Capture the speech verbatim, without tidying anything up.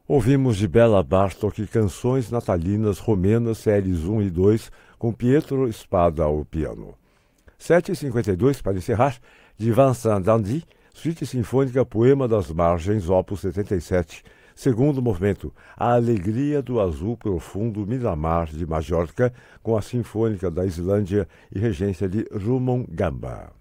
Ouvimos de Béla Bartók canções natalinas romenas séries um e dois com Pietro Spada ao piano. sete e cinquenta e dois, para encerrar, de Vincent d'Indy, Suíte Sinfônica Poema das Margens, opus setenta e sete, segundo movimento, A Alegria do Azul Profundo Miramar de Majorca, com a Sinfônica da Islândia e regência de Rumon Gamba.